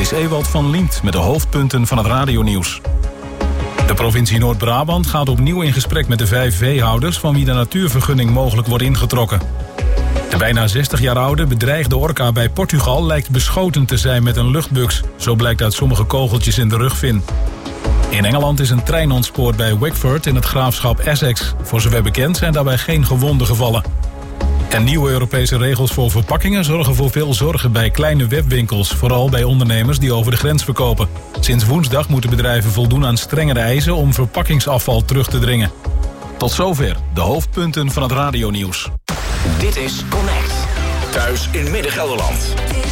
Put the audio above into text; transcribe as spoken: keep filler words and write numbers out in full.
is Ewald van Liemt met de hoofdpunten van het radionieuws. De provincie Noord-Brabant gaat opnieuw in gesprek met de vijf veehouders van wie de natuurvergunning mogelijk wordt ingetrokken. De bijna zestig jaar oude bedreigde orka bij Portugal lijkt beschoten te zijn met een luchtbuks. Zo blijkt uit sommige kogeltjes in de rugvin. In Engeland is een trein ontspoord bij Wickford in het graafschap Essex. Voor zover bekend zijn daarbij geen gewonden gevallen. En nieuwe Europese regels voor verpakkingen zorgen voor veel zorgen bij kleine webwinkels. Vooral bij ondernemers die over de grens verkopen. Sinds woensdag moeten bedrijven voldoen aan strengere eisen om verpakkingsafval terug te dringen. Tot zover de hoofdpunten van het radionieuws. Dit is Connect. Thuis in Midden-Gelderland.